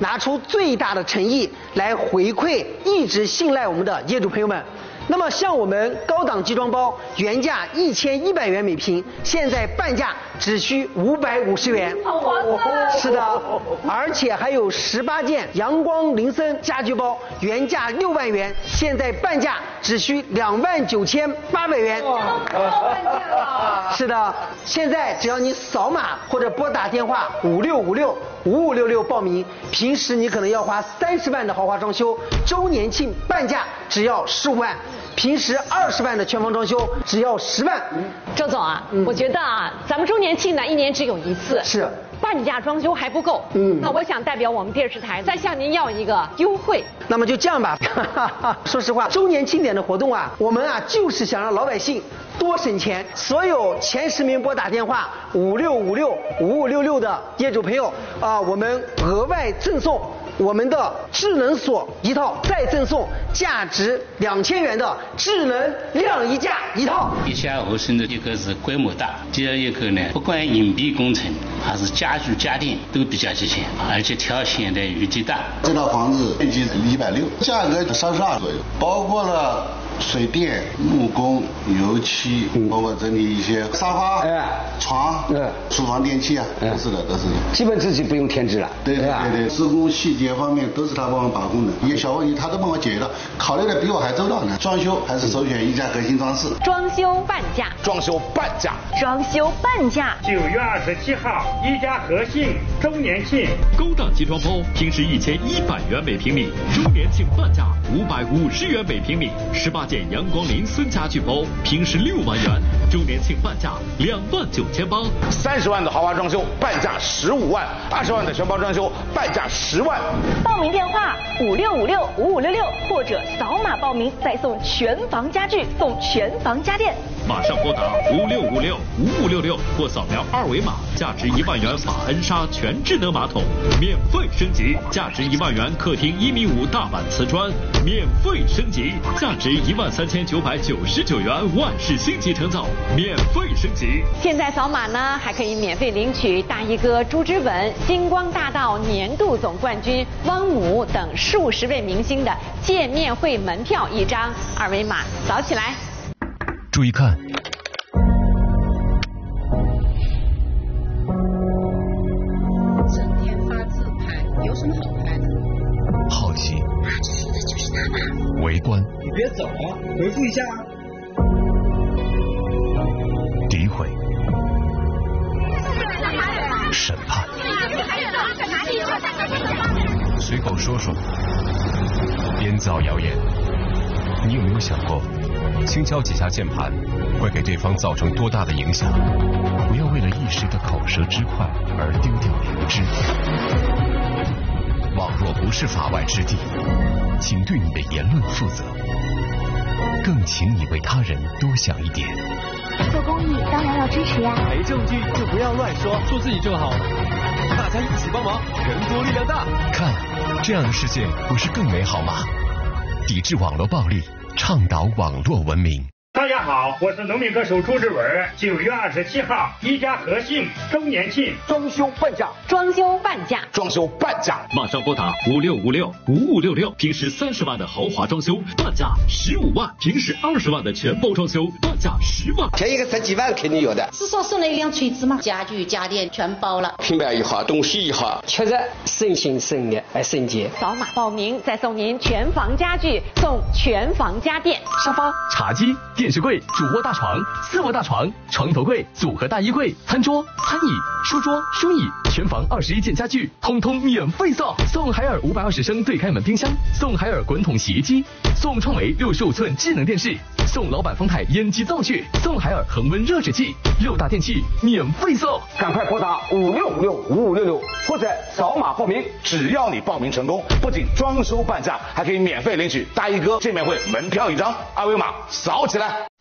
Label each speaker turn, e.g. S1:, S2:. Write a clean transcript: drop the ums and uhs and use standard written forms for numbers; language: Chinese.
S1: 拿出最大的诚意来回馈一直信赖我们的业主朋友们。那么像我们高档集装包原价1100元每平，现在半价只需550元。是的，而且还有18件阳光林森家居包，原价6万元，现在半价只需29800元。是的，现在只要你扫码或者拨打电话56565566报名，平时你可能要花30万的豪华装修，周年庆半价只要15万。平时20万的全房装修只要10万。
S2: 周总啊，我觉得啊，咱们周年庆呢1年只有一次，
S1: 是
S2: 半价装修还不够。那我想代表我们电视台再向您要一个优惠。
S1: 那么就这样吧，说实话，周年庆典的活动啊，我们啊就是想让老百姓多省钱。所有前10名拨打电话56565566的业主朋友啊，我们额外赠送我们的智能锁一套，再赠送价值2000元的智能晾衣架一套。
S3: 地下合成的一个是规模大，第二一个呢，不管隐蔽工程还是家具家电都比较齐全，而且条线的余地大。
S4: 这套房子面积160，价格32左右，包括了水电、木工、油漆，包括整理一些沙发、床、厨房电器啊，都是的。
S5: 基本自己不用添置了。
S4: 对，施工细节方面都是他帮我把控的，一些小问题他都帮我解决了，考虑的比我还周到呢。装修还是首选一家核心装饰。
S2: 装修半价。
S6: 装修半价。
S7: 装修半价。
S8: 9月27号，一家和信周年庆，
S9: 高档集装包平时1100元每平米，周年庆半价550元每平米，18件阳光林森家具包平时6万元，周年庆半价29800。
S6: 30万的豪华装修半价15万，20万的全包装修半价10万。
S7: 报名电话56565566，或者扫码报名再送全房家具，送全房家电。
S9: 马上拨打56565566或扫描2维码，价值1万元法恩莎全智能马桶免费升级，价值1万元客厅1.5米大板瓷砖免费升级，价值13999元万氏星级承造免费升级。
S2: 现在扫码呢，还可以免费领取大衣哥朱之吻、星光大道年度总冠军汪姆等数十位明星的见面会门票1张，2维码扫起来。
S10: 注意看，
S11: 整天发自拍，有什么好拍的？
S10: 好奇，
S11: 这说的就是他吧？
S10: 围观，
S12: 你别走啊，回复一下啊。
S10: 诋毁，审判，随口说说，编造谣言。你有没有想过，轻敲几下键盘会给对方造成多大的影响？不要为了一时的口舌之快而丢掉良知。网络不是法外之地，请对你的言论负责，更请你为他人多想一点。
S13: 做公益当然要支持呀，
S14: 没证据就不要乱说，做自己就好，大家一起帮忙，人多力量大。
S10: 看，这样的世界不是更美好吗？抵制网络暴力，倡导网络文明。
S8: 大家好，我是农民歌手朱之吻。9月27号，一家和信周年庆，
S12: 装修半价，
S2: 装修半价，
S6: 装修半价。
S9: 马上拨打56565566，平时30万的豪华装修半价15万，平时20万的全包装修半价10万。
S5: 便宜个10几万肯定有的。
S11: 是说送了一辆锤子吗？家具家电全包了，
S5: 平板也好，东西也好，确实省心省力还省钱。
S2: 扫码报名，再送您全房家具，送全房家电，
S14: 沙发、茶几、电视柜、主卧大床、4卧大床、床头柜、组合大衣柜、餐桌、餐椅、书桌、书椅，全房21件家具，通通免费送。送海尔520升对开门冰箱，送海尔滚筒洗衣机，送创维65寸智能电视，送老板丰泰烟机灶具，送海尔恒温热水器，6大电器免费送。
S12: 赶快拨打56565566，或者扫码报名。
S6: 只要你报名成功，不仅装修半价，还可以免费领取大衣哥见面会门票1张，2维码扫起来。